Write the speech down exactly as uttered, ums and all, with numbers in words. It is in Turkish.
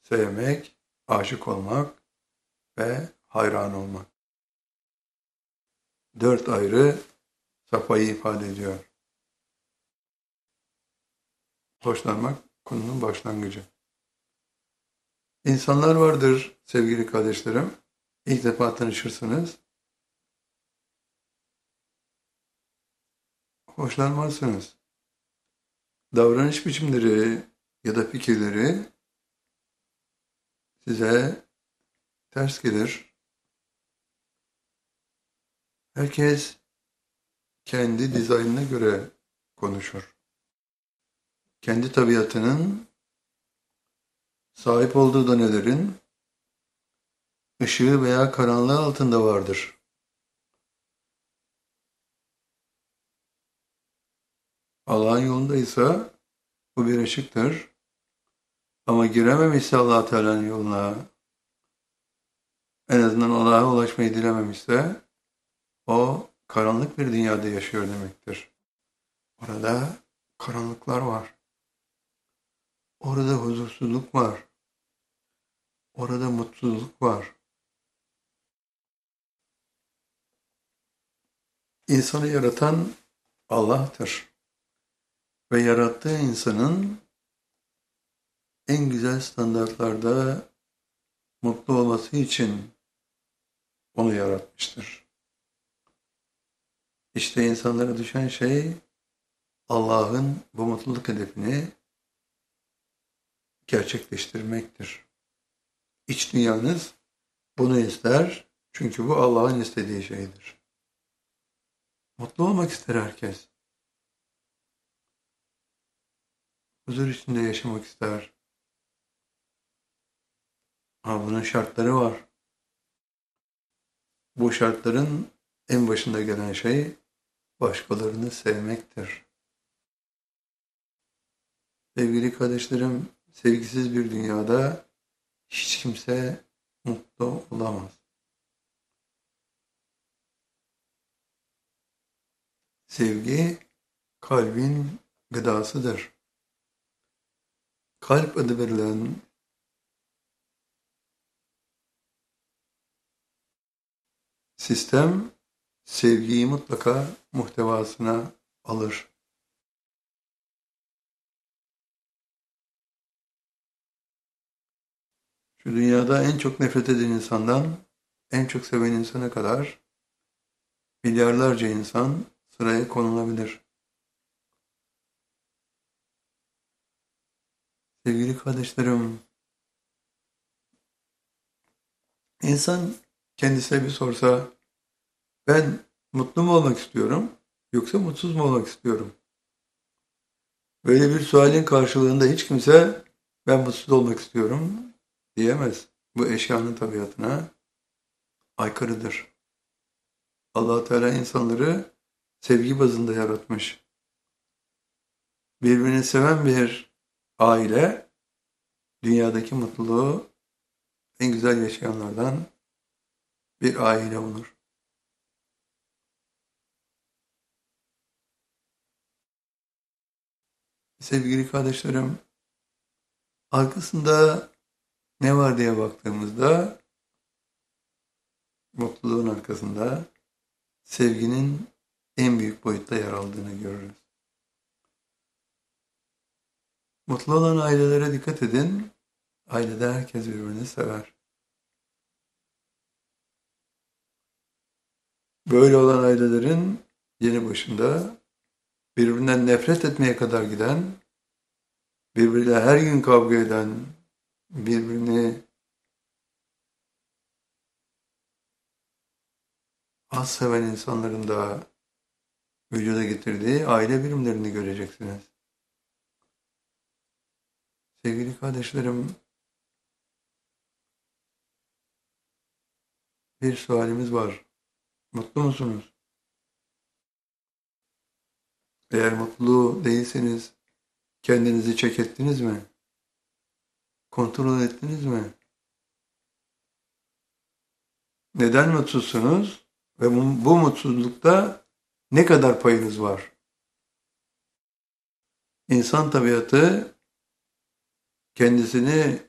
sevmek, aşık olmak ve hayran olmak. Dört ayrı safhayı ifade ediyor. Hoşlanmak konunun başlangıcı. İnsanlar vardır sevgili kardeşlerim. İlk defa tanışırsınız. Hoşlanmazsınız. Davranış biçimleri ya da fikirleri size ters gelir. Herkes kendi dizaynına göre konuşur. Kendi tabiatının sahip olduğu donelerin ışığı veya karanlığı altında vardır. Allah'ın yolundaysa bu bir ışıktır. Ama girememişse Allah Teala'nın yoluna, en azından Allah'a ulaşmayı dilememişse o karanlık bir dünyada yaşıyor demektir. Orada karanlıklar var. Orada huzursuzluk var. Orada mutsuzluk var. İnsanı yaratan Allah'tır. Ve yarattığı insanın en güzel standartlarda mutlu olması için onu yaratmıştır. İşte insanlara düşen şey Allah'ın bu mutluluk hedefini gerçekleştirmektir. İç dünyanız bunu ister çünkü bu Allah'ın istediği şeydir. Mutlu olmak ister herkes. Huzur içinde yaşamak ister. Ama bunun şartları var. Bu şartların en başında gelen şey başkalarını sevmektir. Sevgili kardeşlerim, sevgisiz bir dünyada hiç kimse mutlu olamaz. Sevgi kalbin gıdasıdır. Kalp adı verilen sistem sevgiyi mutlaka muhtevasına alır. Şu dünyada en çok nefret eden insandan en çok seven insana kadar milyarlarca insan sıraya konulabilir. Sevgili kardeşlerim, insan kendisine bir sorsa, ben mutlu mu olmak istiyorum yoksa mutsuz mu olmak istiyorum? Böyle bir sualin karşılığında hiç kimse ben mutsuz olmak istiyorum diyemez. Bu eşyanın tabiatına aykırıdır. Allah Teala insanları sevgi bazında yaratmış. Birbirini seven bir aile dünyadaki mutluluğu en güzel yaşayanlardan bir aile olur. Sevgili kardeşlerim, arkasında ne var diye baktığımızda mutluluğun arkasında sevginin en büyük boyutta yer aldığını görürüz. Mutlu olan ailelere dikkat edin. Ailede herkes birbirini sever. Böyle olan ailelerin yeni başında birbirinden nefret etmeye kadar giden, birbiriyle her gün kavga eden, birbirini az seven insanların da vücuda getirdiği aile birimlerini göreceksiniz. Sevgili kardeşlerim, bir sualimiz var. Mutlu musunuz? Eğer mutlu değilseniz kendinizi çek ettiniz mi? Kontrol ettiniz mi? Neden mutsuzsunuz? Ve bu, bu mutsuzlukta ne kadar payınız var? İnsan tabiatı kendisini